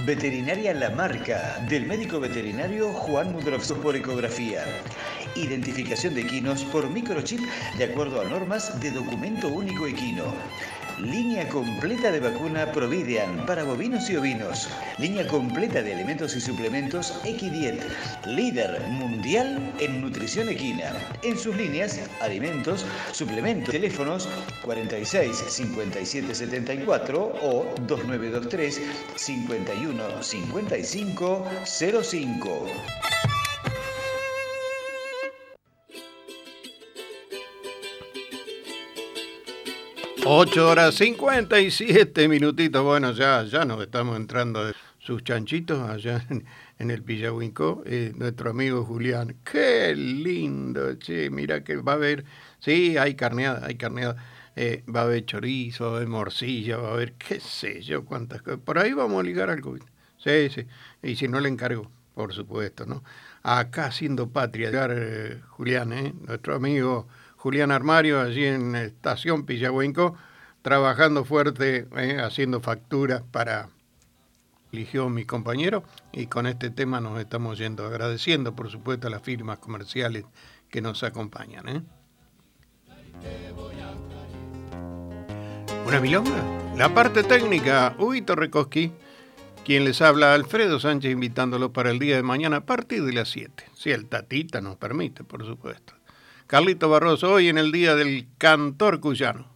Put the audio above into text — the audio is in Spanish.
Veterinaria La Marca, del médico veterinario Juan Mudrovsky por ecografía. Identificación de equinos por microchip de acuerdo a normas de documento único equino. Línea completa de vacuna Providean para bovinos y ovinos. Línea completa de alimentos y suplementos Equidiet, líder mundial en nutrición equina. En sus líneas, alimentos, suplementos, teléfonos 46 57 74 o 2923 51 55 05. 8:57. Bueno, ya nos estamos entrando de sus chanchitos allá en el Pillahuincó. Nuestro amigo Julián. ¡Qué lindo! Che, mira que va a haber. Sí, hay carneada. Va a haber chorizo, va a haber morcilla, va a haber qué sé yo, cuántas cosas. Por ahí vamos a ligar algo. Sí. Y si no le encargo, por supuesto, ¿no? Acá haciendo patria, Julián, nuestro amigo Julián Armario, allí en Estación Pillahuincó, trabajando fuerte, haciendo facturas para... Eligió mi compañero y con este tema nos estamos yendo, agradeciendo por supuesto a las firmas comerciales que nos acompañan. ¿Una milonga? La parte técnica, Huguito Recoski, quien les habla, Alfredo Sánchez, invitándolo para el día de mañana a partir de las 7, si el tatita nos permite, por supuesto. Carlito Barroso, hoy en el Día del Cantor Cuyano.